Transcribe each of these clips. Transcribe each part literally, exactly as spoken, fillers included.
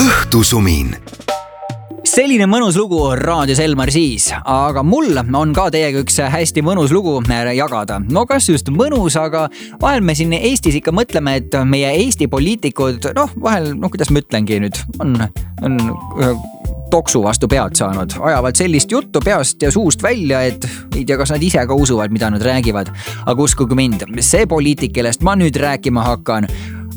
Õhtusumin. Selline mõnus lugu raadios Elmar siis, aga mul on ka teiega üks hästi mõnus lugu jagada. No kas just mõnus, aga vahel me siin Eestis ikka mõtleme, et meie Eesti poliitikud, noh vahel, no kuidas ma ütlengi nüüd, on, on toksu vastu pead saanud. Ajavad sellist juttu peast ja suust välja, et ei tea, kas nad ise ka usuvad, mida nad räägivad. Aga uskuge mind, see poliitik, kellest ma nüüd rääkima hakkan,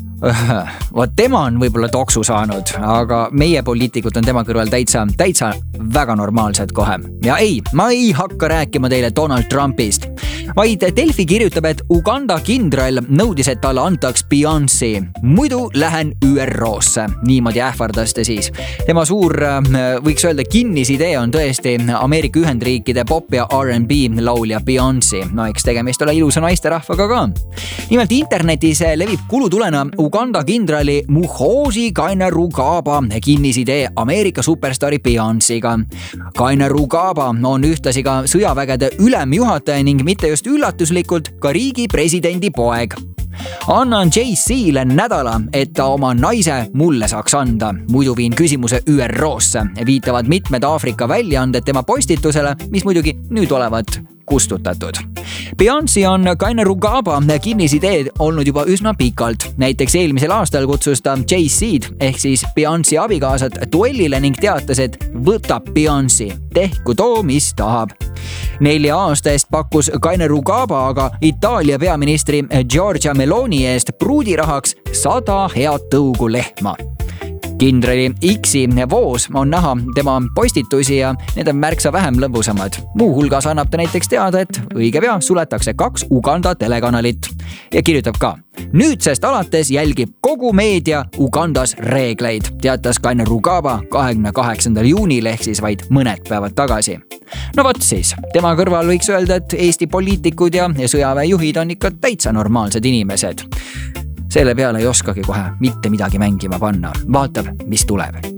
Vaat tema on võib-olla toksu saanud, aga meie poliitikud on tema kõrval täitsa, täitsa väga normaalsed kohe. Ja ei, ma ei hakka rääkima teile Donald Trumpist, vaid Delfi kirjutab, et Uganda kindral nõudis, et talle antaks Beyoncé. Muidu lähen Ü R O-sse. Niimoodi ähvardas ta siis. Tema suur, võiks öelda, kinnisidee on tõesti Ameerika Ühendriikide pop ja R and B laulja Beyoncé. No eks tegemist ole ilusa naisterahvaga ka. Nimelt internetis levib kulutulena Uganda kindrali Muhoozi Kainerugaba kinnisidee Ameerika superstari Beyoncéga. Kainerugaba on ühtlasi ka sõjavägede ülemjuhataja ning mitte just üllatuslikult ka riigi presidendi poeg. Annan J C-le nädala, et ta oma naise mulle saaks anda. Muidu viin küsimuse Ü R O-sse. Viitavad mitmed Aafrika väljaanded tema postitusele, mis muidugi nüüd olevat kustutatud. Beyoncé on Kainerugaba kinnisideed olnud juba üsna pikalt. Näiteks eelmisel aastal kutsus ta J C-d ehk siis Beyoncé abikaasat duellile ning teatas, et võtab Beyoncé, tehku too, mis tahab. Nelja aasta eest pakkus Kainerugaba aga Itaalia peaministri Giorgia Meloni eest pruudirahaks sada head tõugu lehma. Kindrali X-i voos on näha tema postitusi ja need on märksa vähem lõbusamad. Muu hulgas annab ta näiteks teada, et õige pea suletakse kaks Uganda telekanalit. Ja kirjutab ka, nüüdsest alates jälgib kogu meedia Ugandas reegleid, teatas Kainerugaba kahekümne kaheksandal juunil ehk siis vaid mõned päevad tagasi. No vot siis, tema kõrval võiks öelda, et Eesti poliitikud ja, ja sõjaväejuhid on ikka täitsa normaalsed inimesed. Selle peale ei oskagi kohe mitte midagi mängima panna. Vaatab, mis tuleb.